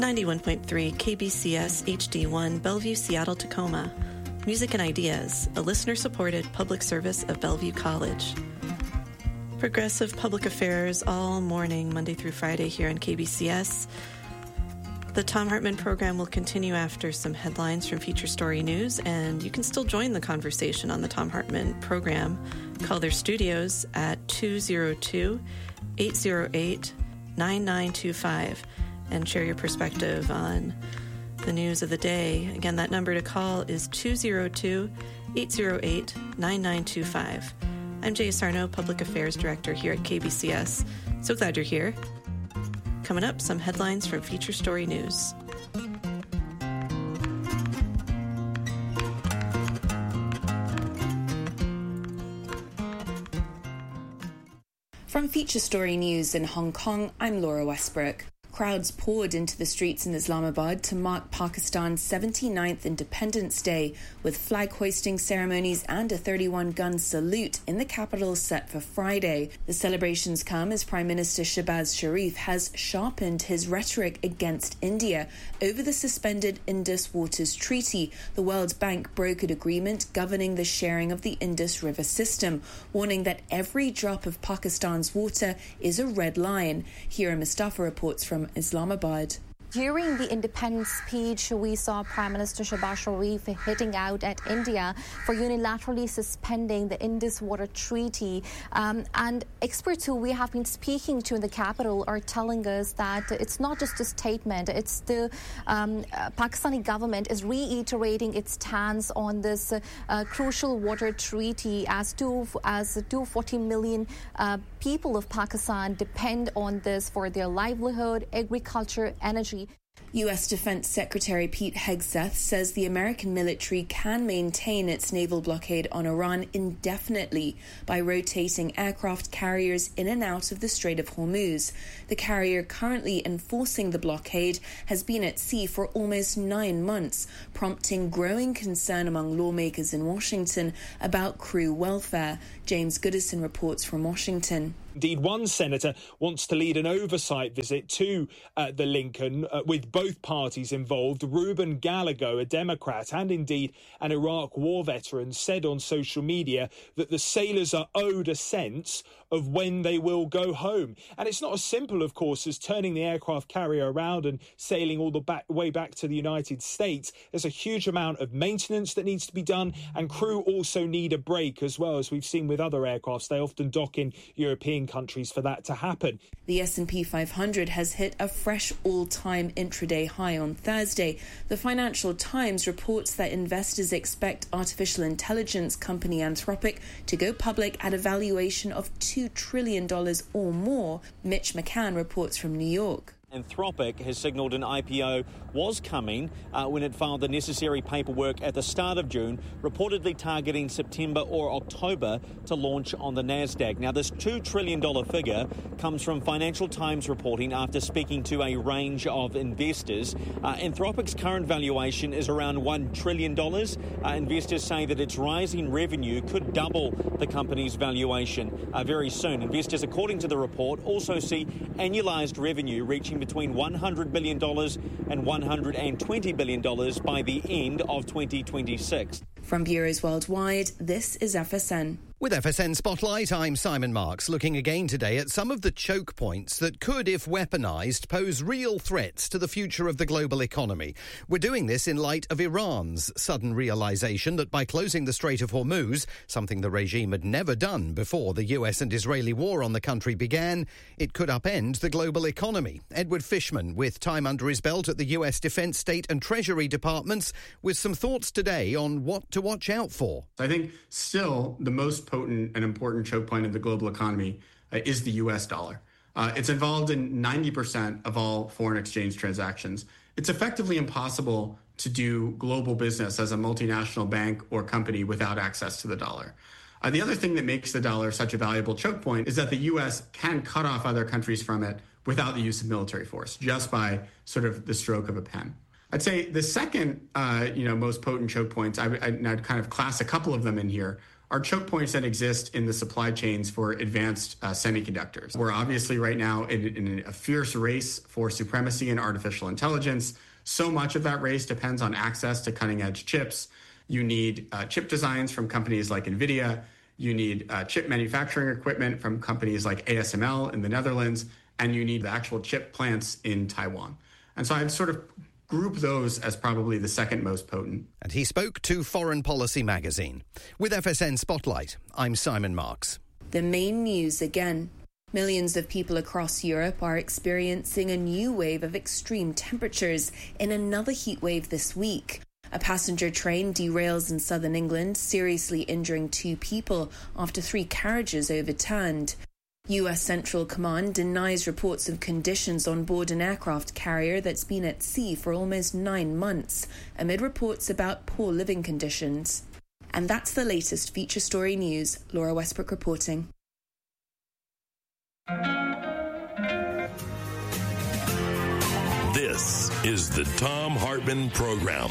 91.3 KBCS HD1 Bellevue, Seattle, Tacoma. Music and Ideas, a listener-supported public service of Bellevue College. Progressive public affairs all morning, Monday through Friday here on KBCS. The Thom Hartmann program will continue after some headlines from Feature Story News, and you can still join the conversation on the Thom Hartmann program. Call their studios at 202-808-9925 and share your perspective on the news of the day. Again, that number to call is 202-808-9925. I'm Jay Sarno, Public Affairs Director here at KBCS. So glad you're here. Coming up, some headlines from Feature Story News. From Feature Story News in Hong Kong, I'm Laura Westbrook. Crowds poured into the streets in Islamabad to mark Pakistan's 79th Independence Day, with flag-hoisting ceremonies and a 31-gun salute in the capital set for Friday. The celebrations come as Prime Minister Shehbaz Sharif has sharpened his rhetoric against India over the suspended Indus Waters Treaty, the World Bank brokered agreement governing the sharing of the Indus River system, warning that every drop of Pakistan's water is a red line. Hira Mustafa reports from Islamabad. During the independence speech, we saw Prime Minister Shehbaz Sharif hitting out at India for unilaterally suspending the Indus Water Treaty. And experts who we have been speaking to in the capital are telling us that it's not just a statement, it's the Pakistani government is reiterating its stance on this crucial water treaty, as 240 million people of Pakistan depend on this for their livelihood, agriculture, energy. U.S. Defense Secretary Pete Hegseth says the American military can maintain its naval blockade on Iran indefinitely by rotating aircraft carriers in and out of the Strait of Hormuz. The carrier currently enforcing the blockade has been at sea for almost 9 months, prompting growing concern among lawmakers in Washington about crew welfare. James Goodison reports from Washington. Indeed, one senator wants to lead an oversight visit to the Lincoln with both parties involved. Reuben Gallagher, a Democrat and indeed an Iraq war veteran, said on social media that the sailors are owed a sense of when they will go home. And it's not as simple, of course, as turning the aircraft carrier around and sailing all the way back to the United States. There's a huge amount of maintenance that needs to be done, and crew also need a break as well. As we've seen with other aircrafts, they often dock in European countries for that to happen. The S&P 500 has hit a fresh all-time intraday high on Thursday. The Financial Times reports that investors expect artificial intelligence company Anthropic to go public at a valuation of $2 trillion or more. Mitch McCann reports from New York. Anthropic has signalled an IPO was coming when it filed the necessary paperwork at the start of June, reportedly targeting September or October to launch on the NASDAQ. Now, this $2 trillion figure comes from Financial Times reporting after speaking to a range of investors. Anthropic's current valuation is around $1 trillion. Investors say that its rising revenue could double the company's valuation very soon. Investors, according to the report, also see annualised revenue reaching between $100 billion and $120 billion by the end of 2026. From bureaus worldwide, this is FSN. With FSN Spotlight, I'm Simon Marks, looking again today at some of the choke points that could, if weaponised, pose real threats to the future of the global economy. We're doing this in light of Iran's sudden realisation that by closing the Strait of Hormuz, something the regime had never done before the US and Israeli war on the country began, it could upend the global economy. Edward Fishman, with time under his belt at the US Defence, State and Treasury Departments, with some thoughts today on what to watch out for. I think still the most potent and important choke point of the global economy is the U.S. dollar. It's involved in 90% of all foreign exchange transactions. It's effectively impossible to do global business as a multinational bank or company without access to the dollar. The other thing that makes the dollar such a valuable choke point is that the U.S. can cut off other countries from it without the use of military force, just by sort of the stroke of a pen. I'd say the second, most potent choke points, I'd kind of class a couple of them in here, are choke points that exist in the supply chains for advanced semiconductors. We're obviously right now in a fierce race for supremacy in artificial intelligence. So much of that race depends on access to cutting-edge chips. You need chip designs from companies like NVIDIA. You need chip manufacturing equipment from companies like ASML in the Netherlands. And you need the actual chip plants in Taiwan. And so I'd sort of group those as probably the second most potent. And he spoke to Foreign Policy magazine. With FSN Spotlight, I'm Simon Marks. The main news again. Millions of people across Europe are experiencing a new wave of extreme temperatures in another heat wave this week. A passenger train derails in southern England, seriously injuring 2 people after 3 carriages overturned. U.S. Central Command denies reports of conditions on board an aircraft carrier that's been at sea for almost 9 months, amid reports about poor living conditions. And that's the latest feature story news. Laura Westbrook reporting. This is the Thom Hartmann Program.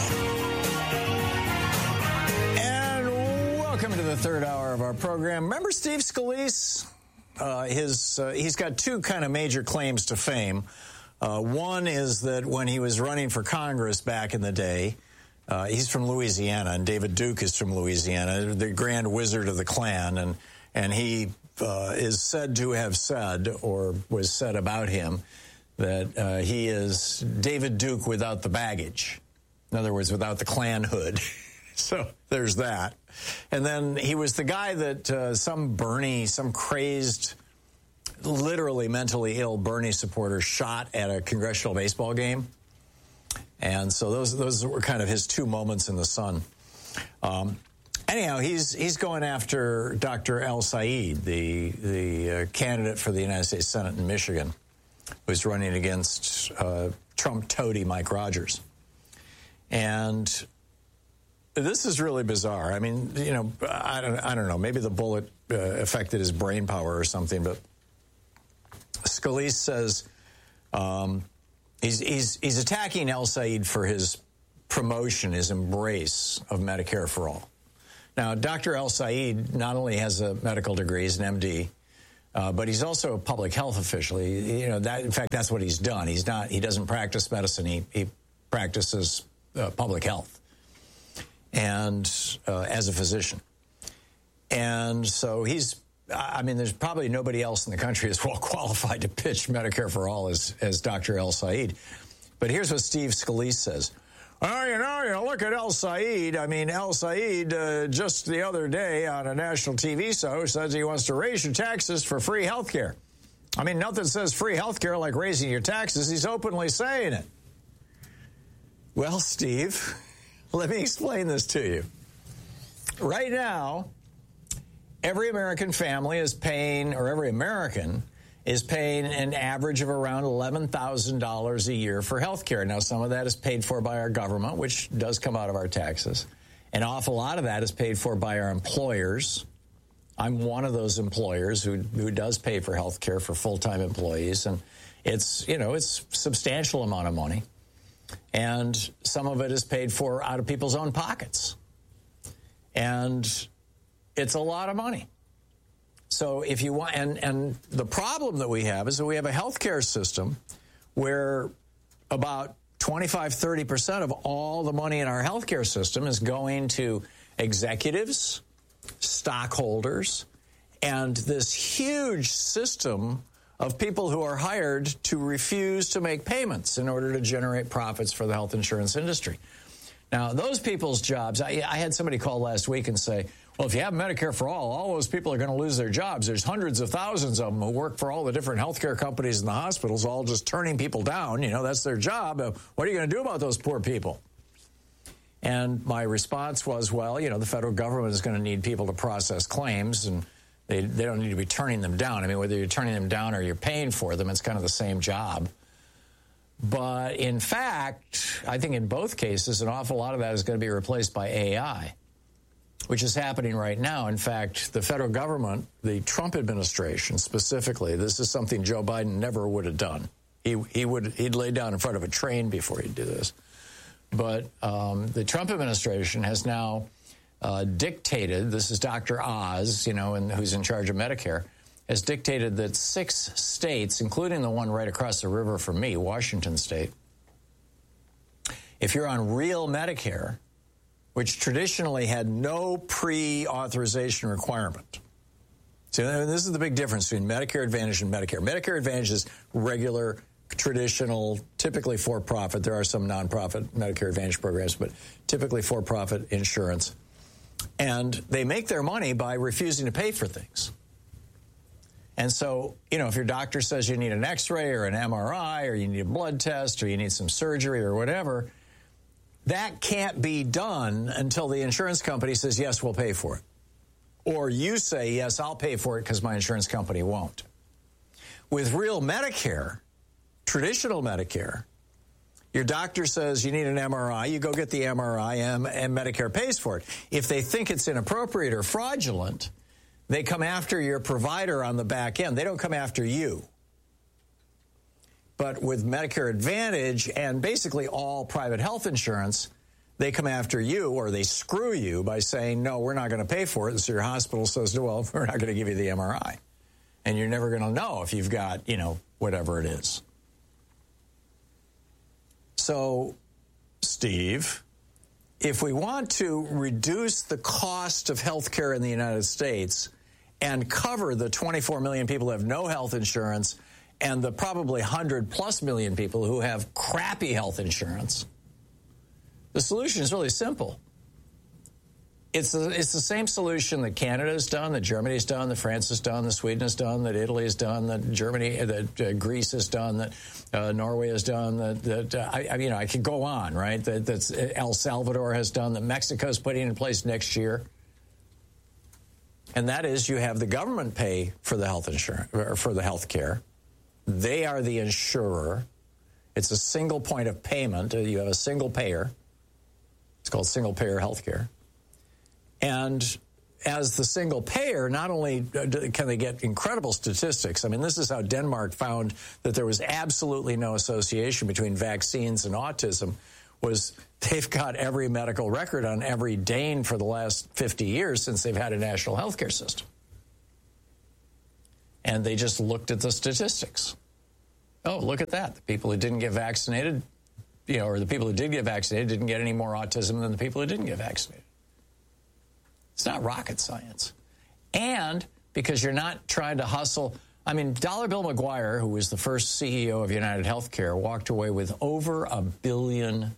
And welcome to the third hour of our program. Remember Steve Scalise? He's got 2 kind of major claims to fame. One is that when he was running for Congress back in the day, he's from Louisiana, and David Duke is from Louisiana, the Grand Wizard of the Klan, and he is said to have said, or was said about him, that he is David Duke without the baggage. In other words, without the Klan hood. So there's that. And then he was the guy that some crazed, literally mentally ill Bernie supporter shot at a congressional baseball game. And so those were kind of his 2 moments in the sun. Anyhow, he's going after Dr. El-Sayed, the candidate for the United States Senate in Michigan, who's running against Trump toady Mike Rogers. And this is really bizarre. I mean, you know, I don't know. Maybe the bullet affected his brain power or something. But Scalise says he's attacking El-Sayed for his promotion, his embrace of Medicare for All. Now, Dr. El-Sayed not only has a medical degree, he's an MD, but he's also a public health official. In fact, that's what he's done. He doesn't practice medicine. He practices public health. And as a physician. And so there's probably nobody else in the country as well qualified to pitch Medicare for All as Dr. El-Sayed. But here's what Steve Scalise says. Oh, you know, look at El-Sayed. I mean, El-Sayed just the other day on a national TV show says he wants to raise your taxes for free health care. I mean, nothing says free health care like raising your taxes. He's openly saying it. Well, Steve, let me explain this to you. Right now, every American family is paying, or every American is paying an average of around $11,000 a year for health care. Now, some of that is paid for by our government, which does come out of our taxes. An awful lot of that is paid for by our employers. I'm one of those employers who does pay for health care for full-time employees. And it's a substantial amount of money. And some of it is paid for out of people's own pockets. And it's a lot of money. So if you want, and the problem that we have is that we have a healthcare system where about 25-30% of all the money in our healthcare system is going to executives, stockholders, and this huge system of people who are hired to refuse to make payments in order to generate profits for the health insurance industry. Now, those people's jobs, I had somebody call last week and say, well, if you have Medicare for all those people are going to lose their jobs. There's hundreds of thousands of them who work for all the different healthcare companies in the hospitals, all just turning people down. You know, that's their job. What are you going to do about those poor people? And my response was, well, you know, the federal government is going to need people to process claims, and they don't need to be turning them down. I mean, whether you're turning them down or you're paying for them, it's kind of the same job. But in fact, I think in both cases, an awful lot of that is going to be replaced by AI, which is happening right now. In fact, the federal government, the Trump administration specifically, this is something Joe Biden never would have done. He'd lay down in front of a train before he'd do this. But the Trump administration has now dictated, this is Dr. Oz, and who's in charge of Medicare, has dictated that 6 states, including the one right across the river from me, Washington State, if you're on real Medicare, which traditionally had no pre-authorization requirement. So this is the big difference between Medicare Advantage and Medicare. Medicare Advantage is regular, traditional, typically for-profit. There are some nonprofit Medicare Advantage programs, but typically for-profit insurance. And they make their money by refusing to pay for things. And so, if your doctor says you need an X-ray or an MRI or you need a blood test or you need some surgery or whatever, that can't be done until the insurance company says, yes, we'll pay for it. Or you say, yes, I'll pay for it because my insurance company won't. With real Medicare, traditional Medicare, your doctor says you need an MRI, you go get the MRI, and Medicare pays for it. If they think it's inappropriate or fraudulent, they come after your provider on the back end. They don't come after you. But with Medicare Advantage and basically all private health insurance, they come after you or they screw you by saying, no, we're not going to pay for it. So your hospital says, well, we're not going to give you the MRI. And you're never going to know if you've got, whatever it is. So, Steve, if we want to reduce the cost of health care in the United States and cover the 24 million people who have no health insurance and the probably 100+ million people who have crappy health insurance, the solution is really simple. It's the same solution that Canada has done, that Germany has done, that France has done, that Sweden has done, that Italy has done, that Greece has done, that Norway has done, I could go on, right? That El Salvador has done, that Mexico is putting in place next year. And that is, you have the government pay for the health insurance or for the health care. They are the insurer. It's a single point of payment. You have a single payer. It's called single payer health care. And as the single payer, not only can they get incredible statistics. I mean, this is how Denmark found that there was absolutely no association between vaccines and autism, was they've got every medical record on every Dane for the last 50 years since they've had a national health care system. And they just looked at the statistics. Oh, look at that. The people who didn't get vaccinated, or the people who did get vaccinated didn't get any more autism than the people who didn't get vaccinated. It's not rocket science. And because you're not trying to hustle. I mean, Dollar Bill McGuire, who was the first CEO of United Healthcare, walked away with over $1 billion.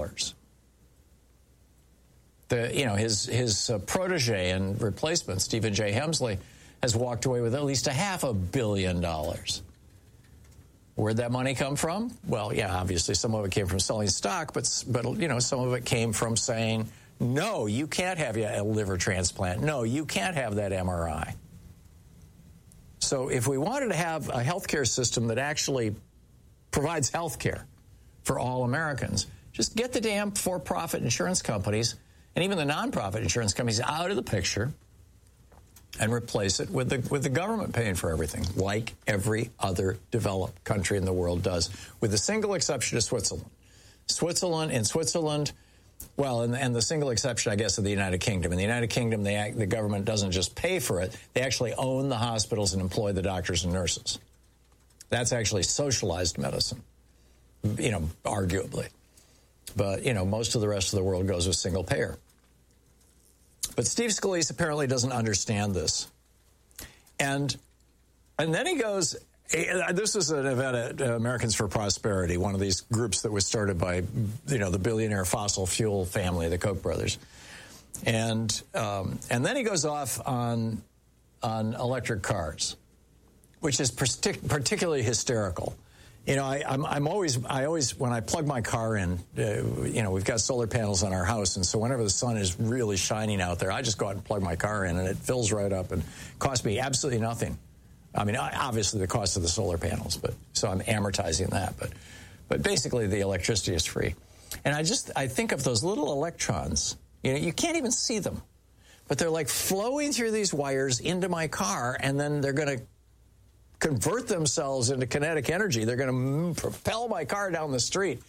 His protege and replacement, Stephen J. Hemsley, has walked away with at least $500 million. Where'd that money come from? Well, yeah, obviously some of it came from selling stock, but some of it came from saying, no, you can't have a liver transplant. No, you can't have that MRI. So if we wanted to have a healthcare system that actually provides health care for all Americans, just get the damn for-profit insurance companies and even the nonprofit insurance companies out of the picture and replace it with the government paying for everything, like every other developed country in the world does, with the single exception of Switzerland. Switzerland, well, and the single exception, I guess, of the United Kingdom. In the United Kingdom, the government doesn't just pay for it. They actually own the hospitals and employ the doctors and nurses. That's actually socialized medicine, arguably. But, most of the rest of the world goes with single payer. But Steve Scalise apparently doesn't understand this. And then he goes, this is an event at Americans for Prosperity, one of these groups that was started by, the billionaire fossil fuel family, the Koch brothers. And then he goes off on electric cars, which is particularly hysterical. I always when I plug my car in, we've got solar panels on our house, and so whenever the sun is really shining out there, I just go out and plug my car in, and it fills right up and costs me absolutely nothing. I mean, obviously the cost of the solar panels, so I'm amortizing that, but basically the electricity is free. And I think of those little electrons. You can't even see them, but they're like flowing through these wires into my car, and then they're going to convert themselves into kinetic energy. They're going to propel my car down the street.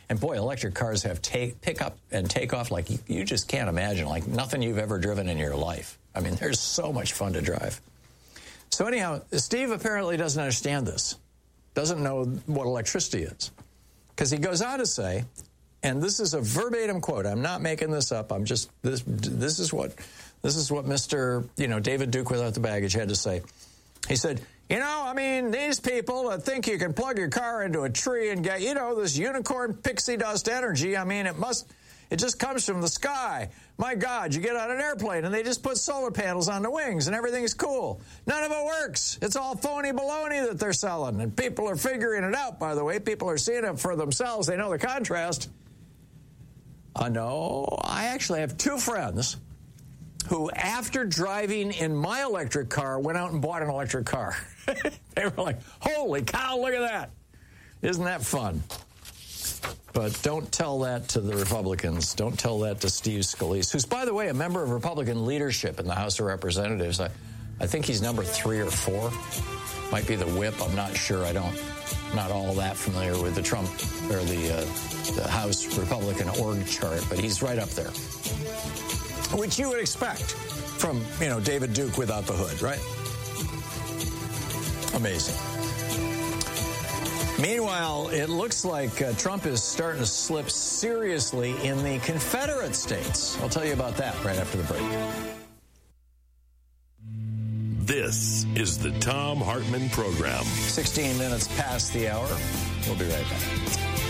And boy, electric cars have pick up and take off like you just can't imagine, like nothing you've ever driven in your life. I mean, they're so much fun to drive. So anyhow, Steve apparently doesn't understand this, doesn't know what electricity is. Because he goes on to say, and this is a verbatim quote, I'm not making this up, I'm just, this is what Mr. David Duke without the baggage had to say. He said, these people that think you can plug your car into a tree and get, this unicorn pixie dust energy, it just comes from the sky. My God, you get on an airplane and they just put solar panels on the wings and everything's cool. None of it works. It's all phony baloney that they're selling. And people are figuring it out, by the way. People are seeing it for themselves. They know the contrast. No, I actually have two friends who, after driving in my electric car, went out and bought an electric car. They were like, holy cow, look at that. Isn't that fun? But don't tell that to the Republicans. Don't tell that to Steve Scalise, who's, by the way, a member of Republican leadership in the House of Representatives. I think he's number 3 or 4. Might be the whip. I'm not sure. I'm not all that familiar with the Trump or the House Republican org chart, but he's right up there. Which you would expect from, David Duke without the hood, right? Amazing. Meanwhile, it looks like Trump is starting to slip seriously in the Confederate states. I'll tell you about that right after the break. This is the Thom Hartmann Program. 16 minutes past the hour. We'll be right back.